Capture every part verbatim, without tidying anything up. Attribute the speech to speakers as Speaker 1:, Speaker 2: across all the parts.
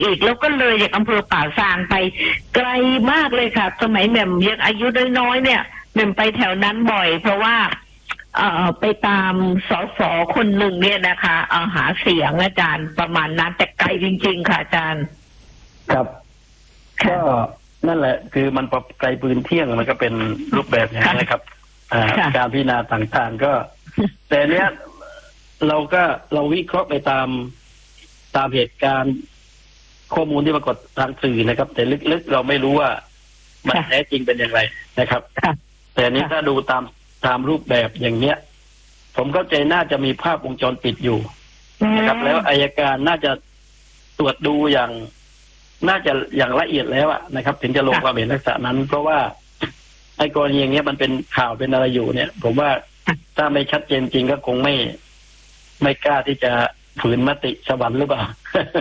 Speaker 1: อีกแล้วก็เลยจากอำเภอป่าซางไปไกลมากเลยค่ะสมัยแหม่มยังอายุน้อยๆเนี่ยแหม่มไปแถวนั้นบ่อยเพราะว่าเอ่อไปตามสสคนหนึ่งเนี่ยนะคะเอ่อหาเสียงอาจารย์ประมาณนั้นแต่ไกลจริงๆค่ะอาจารย์
Speaker 2: ครับก็นั่นแหละคือมันพอไกลปืนเที่ยงมันก็เป็นรูปแบบอย่างนี้นะครับการพิจารณาต่างๆก็แต่เนี้ยเราก็เราวิเคราะห์ไปตามตามเหตุการณ์ข้อมูลที่ปรากฏทางสื่อนะครับแต่ลึกๆเราไม่รู้ว่ามันแท้จริงเป็นอย่างไรนะครับแต่นี้ถ้าดูตามตามรูปแบบอย่างเนี้ยผมเข้าใจน่าจะมีภาพวงจรปิดอยู่นะครับแล้วอัยการน่าจะตรวจดูอย่างน่าจะอย่างละเอียดแล้วอะนะครับถึงจะลงความเห็นลักษณะนั้นเพราะว่าไอ้กรณีอย่างเงี้ยมันเป็นข่าวเป็นอะไรอยู่เนี่ยผมว่าถ้าไม่ชัดเจนจริงก็คงไม่ไม่กล้าที่จะฝืนมติสวรรค์หรือเปล่า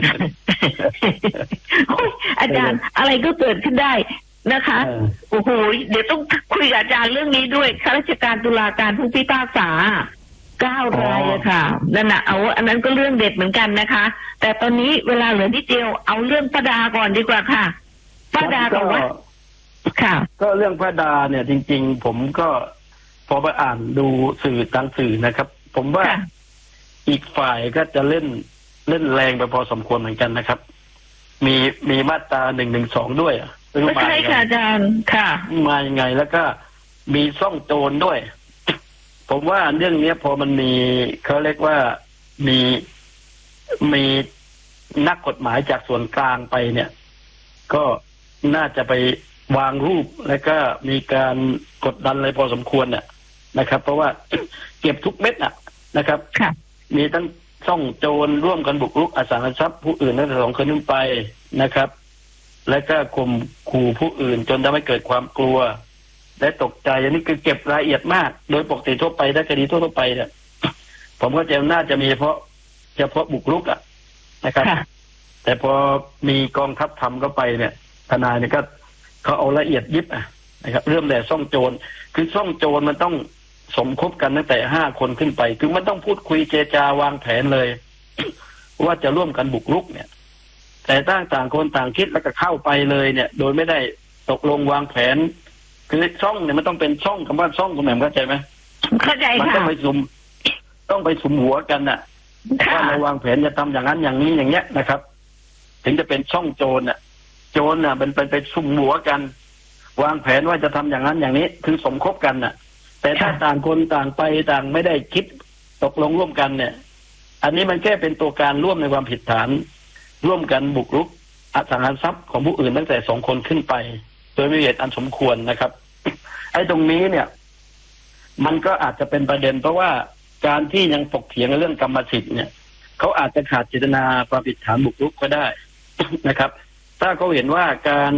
Speaker 1: อาจารย์อะไรก็เกิดขึ้นได้นะคะโอ้โหเดี๋ยวต้องคุยกับอาจารย์เรื่องนี้ด้วยข้าราชการตุลาการผู้พิพากษาเก้ารายอะค่ะนั่นน่ะเอาอันนั้นก็เรื่องเด็ดเหมือนกันนะคะแต่ตอนนี้เวลาเหลือนิดเดียวเอาเรื่องป้าดาก่อนดีกว่าค่ะป้าดาก่อนว่าค่ะ
Speaker 2: ก็เรื่องป้าดาเนี่ยจริงๆผมก็พอไปอ่านดูสื่อต่างสื่อนะครับผมว่าอีกฝ่ายก็จะเล่นเล่นแรงไปพอสมควรเหมือนกันนะครับมีมีมาตราหนึ่งหนึ่งสองด้วย
Speaker 1: ไม่ใช่ค่ะอาจารย์ค่ะ
Speaker 2: มายังไงแล้วก็มีซ่องโจรด้วยผมว่าเรื่องนี้พอมันมีเขาเรียกว่ามีมีนักกฎหมายจากส่วนกลางไปเนี่ยก็น่าจะไปวางรูปแล้วก็มีการกดดันอะไรพอสมควรเนี่ยนะครับเพราะว่าเก็บทุกเม็ดน่ะนะครับมีทั้งซ่องโจรร่วมกันบุกรุกอสังหาริมทรัพย์ผู้อื่นตั้งแต่สองคนขึ้นไปนะครับและก็ข่มขู่ผู้อื่นจนทำให้เกิดความกลัวและตกใจอันนี้คือเก็บรายละเอียดมากโดยปกติทั่วไปถ้าคดีทั่วไปเนี่ยผมก็จะน่าจะมีเฉพาะเฉพาะบุกรุกอ่ะนะครับแต่พอมีกองทัพทำเข้าไปเนี่ยทนายเนี่ยก็เขาเอาละเอียดยิบอ่ะนะครับเริ่มแต่ซ่องโจรคือซ่องโจรมันต้องสมคบกันตั้งแต่ห้าคนขึ้นไปคือมันต้องพูดคุยเจรจาวางแผนเลย ว่าจะร่วมกันบุกรุกเนี่ยแต่ต่างต่างคนต่างคิดแล้วก็เข้าไปเลยเนี่ยโดยไม่ได้ตกลงวางแผนคือช่องเนี่ยมันต้องเป็นช่องคำว่าช่องคุณแหม่มเข้าใจไหม
Speaker 1: เข้าใจค่ะ
Speaker 2: มันต้องไปสุมต้องไปสุมหัวกันน่ะว่าเราวางแผนจะทำอย่างนั้นอย่างนี้อย่างเงี้ยนะครับ ถึงจะเป็นช่องโจรน่ะโจรน่ะเป็นไปไปสุมหัวกันวางแผนว่าจะทำอย่างนั้นอย่างนี้คือสมคบกันน่ะแต่ถ้าต่างคนต่างไปต่างไม่ได้คิดตกลงร่วมกันเนี่ยอันนี้มันแค่เป็นตัวการร่วมในความผิดฐานร่วมกันบุกรุกอสังหาริมทรัพย์ของผู้อื่นตั้งแต่สองคนขึ้นไปโดยไม่มีเหตุอันสมควรนะครับไอ้ตรงนี้เนี่ยมันก็อาจจะเป็นประเด็นเพราะว่าการที่ยังถกเถียงในเรื่องกรรมสิทธิ์เนี่ยเขาอาจจะขาดเจตนาความผิดฐานบุกรุกก็ได้ นะครับ ถ้าเขาเห็นว่าการ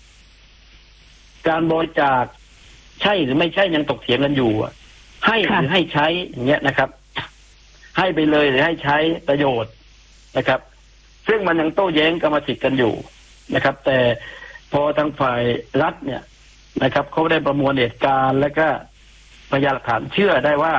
Speaker 2: การบริจาคใช่หรือไม่ใช่ยังถกเถียงกันอยู่ให้หรือให้ใช้อย่างเงี้ยนะครับให้ไปเลยหรือให้ใช้ประโยชน์นะครับซึ่งมันยังโต้แย้งกรรมสิทธิ์กันอยู่นะครับแต่พอทางฝ่ายรัฐเนี่ยนะครับเขาได้ประมวลเหตุการณ์แล้วก็พยานหลักฐานเชื่อได้ว่า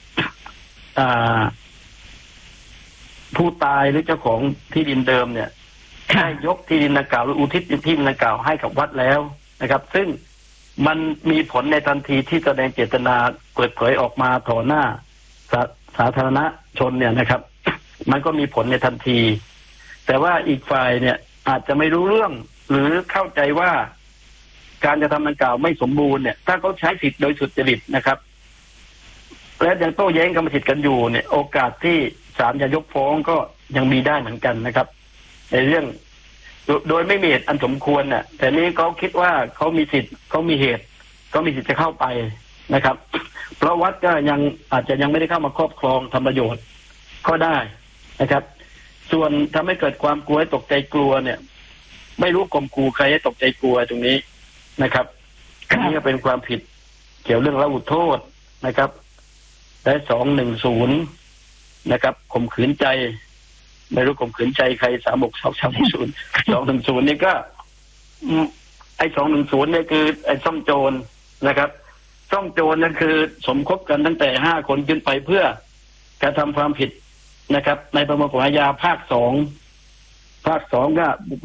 Speaker 2: ผู้ตายหรือเจ้าของที่ดินเดิมเนี่ยได้ยกที่ดินดังกล่าวหรืออุทิศที่ดินดังกล่าวให้กับวัดแล้วนะครับซึ่งมันมีผลในทันทีที่แสดงเจตนาเปิดเผยออกมาต่อหน้าสา, สาธารณชนเนี่ยนะครับ มันก็มีผลในทันทีแต่ว่าอีกฝ่ายเนี่ยอาจจะไม่รู้เรื่องหรือเข้าใจว่าการจะทำดังกล่าวไม่สมบูรณ์เนี่ยถ้าเขาใช้สิทธิ์โดยสุจริตนะครับและยังโต้แย้งกรรมสิทธิ์กันอยู่เนี่ยโอกาสที่ศาลจะยกฟ้องก็ยังมีได้เหมือนกันนะครับในเรื่องโดยไม่มีเหตุอันสมควรน่ะแต่นี้เขาคิดว่าเขามีสิทธิ์เขามีเหตุเขามีสิทธิ์จะเข้าไปนะครับเพราะวัดก็ยังอาจจะยังไม่ได้เข้ามาครอบครองทำประโยชน์ก็ได้นะครับส่วนทำให้เกิดความกลัวตกใจกลัวเนี่ยไม่รู้กลมกูใครให้ตกใจกลัวตรงนี้นะครับนี่ก็เป็นความผิดเกี่ยวเรื่องละหุโทษนะครับและสองหนึ่งศูนย์นะครับข่มขืนใจไม่รู้ข่มขืนใจใครสามหกสองสามศูนย์สองหนึ่งศูนย์นี่ก็ไอ้สองหนึ่งศูนย์เนี่ยคือไอ้ซ่องโจรนะครับซ่องโจรนั่นคือสมคบกันตั้งแต่ห้าคนขึ้นไปเพื่อกระทำความผิดนะครับในประมวลกฎหมายอาญาภาคสองภาคสองก็